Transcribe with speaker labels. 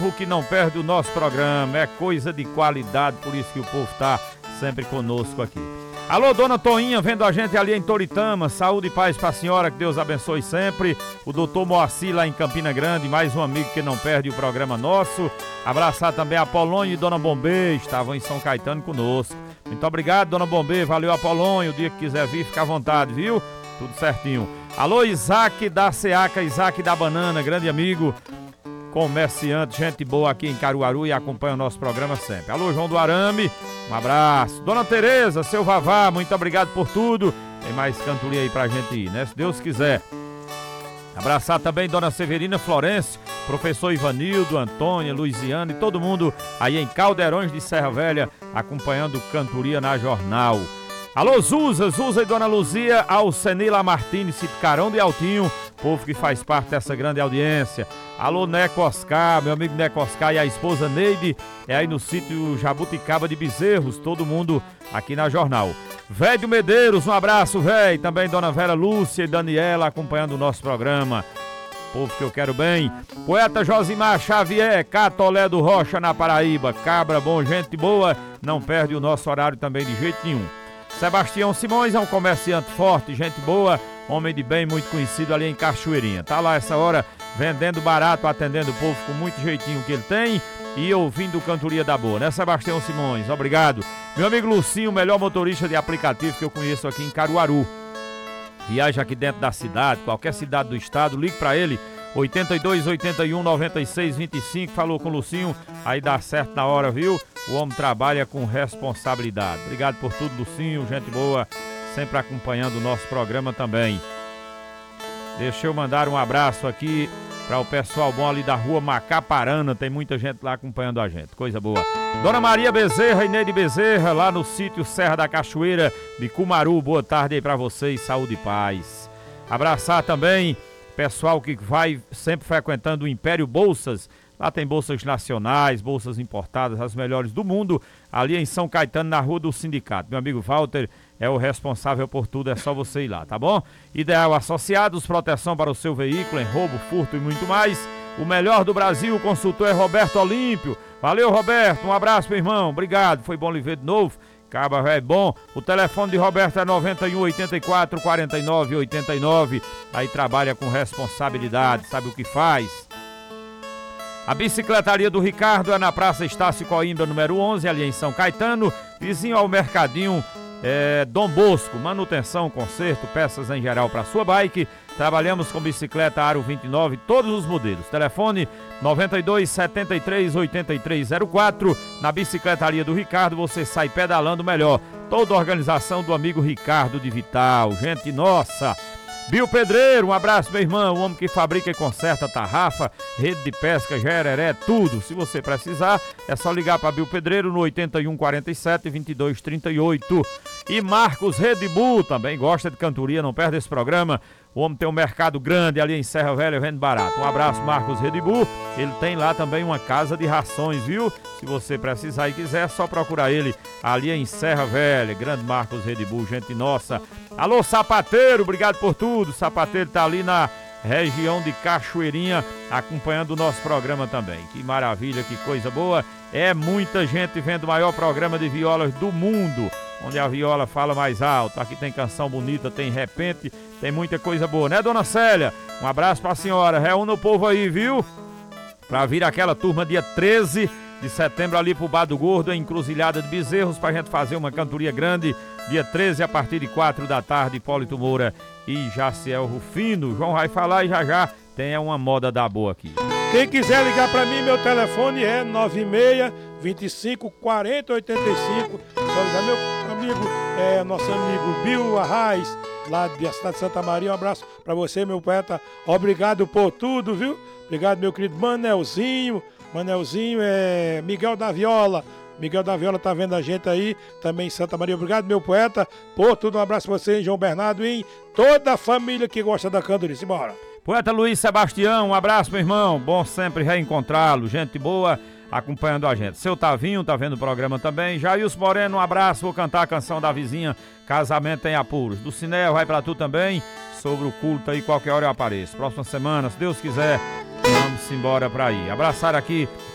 Speaker 1: povo que não perde o nosso programa, é coisa de qualidade, por isso que o povo tá sempre conosco aqui. Alô, dona Toinha, vendo a gente ali em Toritama, saúde e paz pra senhora, que Deus abençoe sempre. O doutor Moacir lá em Campina Grande, mais um amigo que não perde o programa nosso. Abraçar também a Apolônio e dona Bombê, estavam em São Caetano conosco. Muito obrigado, dona Bombê, valeu Apolônio, o dia que quiser vir, fica à vontade, viu? Tudo certinho. Alô, Isaac da Seaca, Isaac da Banana, grande amigo, comerciante, gente boa aqui em Caruaru e acompanha o nosso programa sempre. Alô, João do Arame, um abraço. Dona Tereza, seu Vavá, muito obrigado por tudo. Tem mais cantoria aí pra gente ir, né? Se Deus quiser. Abraçar também Dona Severina Florencio, professor Ivanildo, Antônia, Luiziana e todo mundo aí em Caldeirões de Serra Velha, acompanhando cantoria na Jornal. Alô, Zuza e Dona Luzia, Alcenila Martins, Carão de Altinho, povo que faz parte dessa grande audiência. Alô, Neco Oscar, meu amigo Neco Oscar e a esposa Neide, é aí no sítio Jabuticaba de Bezerros, todo mundo aqui na Jornal. Védio Medeiros, um abraço, véi. Também Dona Vera Lúcia e Daniela acompanhando o nosso programa. Povo que eu quero bem. Poeta Josimar Xavier, Catolé do Rocha, na Paraíba. Cabra bom, gente boa, não perde o nosso horário também de jeito nenhum. Sebastião Simões é um comerciante forte, gente boa, homem de bem, muito conhecido ali em Cachoeirinha. Tá lá essa hora vendendo barato, atendendo o povo com muito jeitinho que ele tem e ouvindo cantoria da boa, né, Sebastião Simões? Obrigado. Meu amigo Lucinho, o melhor motorista de aplicativo que eu conheço aqui em Caruaru. Viaja aqui dentro da cidade, qualquer cidade do estado, ligue pra ele, 82 81 96 25, falou com o Lucinho, aí dá certo na hora, viu? O homem trabalha com responsabilidade. Obrigado por tudo, Lucinho, gente boa, sempre acompanhando o nosso programa também. Deixa eu mandar um abraço aqui para o pessoal bom ali da rua Macaparana, tem muita gente lá acompanhando a gente, coisa boa. Dona Maria Bezerra e Neide Bezerra, lá no sítio Serra da Cachoeira de Cumaru, boa tarde aí para vocês, saúde e paz. Abraçar também pessoal que vai sempre frequentando o Império Bolsas. Lá tem bolsas nacionais, bolsas importadas, as melhores do mundo, ali em São Caetano, na Rua do Sindicato. Meu amigo Walter é o responsável por tudo, é só você ir lá, tá bom? Ideal Associados, proteção para o seu veículo em roubo, furto e muito mais. O melhor do Brasil, o consultor é Roberto Olímpio. Valeu, Roberto, um abraço, meu irmão, obrigado, foi bom lhe ver de novo. Caba é bom. O telefone de Roberto é 91 84 49 89. Aí trabalha com responsabilidade, sabe o que faz? A bicicletaria do Ricardo é na Praça Estácio Coimbra, número 11, ali em São Caetano, vizinho ao Mercadinho Dom Bosco. Manutenção, conserto, peças em geral para sua bike. Trabalhamos com bicicleta Aro 29, todos os modelos. Telefone 92 73 83 04. Na bicicletaria do Ricardo você sai pedalando melhor. Toda a organização do amigo Ricardo de Vital. Gente nossa! Bio Pedreiro, um abraço, meu irmão, o homem que fabrica e conserta tarrafa, rede de pesca, gereré, tudo. Se você precisar, é só ligar para Bio Pedreiro no 81 47 22 38. E Marcos Redibu, também gosta de cantoria, não perde esse programa. O homem tem um mercado grande ali em Serra Velha, vende barato. Um abraço, Marcos Redibu. Ele tem lá também uma casa de rações, viu? Se você precisar e quiser, é só procurar ele ali em Serra Velha. Grande Marcos Redibu, gente nossa. Alô, Sapateiro, obrigado por tudo. Sapateiro tá ali na região de Cachoeirinha, acompanhando o nosso programa também. Que maravilha, que coisa boa. É muita gente vendo o maior programa de violas do mundo, onde a viola fala mais alto. Aqui tem canção bonita, tem repente, tem muita coisa boa, né, dona Célia? Um abraço pra senhora, reúna o povo aí, viu? Pra vir aquela turma dia 13 de setembro ali pro Bar do Gordo, em Encruzilhada de Bezerros, pra gente fazer uma cantoria grande, dia 13 a partir de 4 da tarde, Hipólito Moura e Jaciel Rufino. João vai falar e já tem uma moda da boa aqui.
Speaker 2: Quem quiser ligar pra mim, meu telefone é 96 25 40 85. Só ligar, meu amigo, nosso amigo Bill Arraes, lá da cidade de Santa Maria. Um abraço pra você, meu poeta. Obrigado por tudo, viu? Obrigado, meu querido Manelzinho. Manelzinho é Miguel da Viola. Miguel da Viola tá vendo a gente aí, também em Santa Maria. Obrigado, meu poeta, por tudo. Um abraço pra você, João Bernardo, e toda a família que gosta da cantoria. Simbora.
Speaker 1: Poeta Luiz Sebastião, um abraço, meu irmão. Bom sempre reencontrá-lo. Gente boa acompanhando a gente. Seu Tavinho tá vendo o programa também. Jailson Moreno, um abraço. Vou cantar a canção da vizinha, Casamento em Apuros. Do Cinel vai pra tu também. Sobre o culto aí, qualquer hora eu apareço. Próxima semana, se Deus quiser, vamos embora pra aí. Abraçar aqui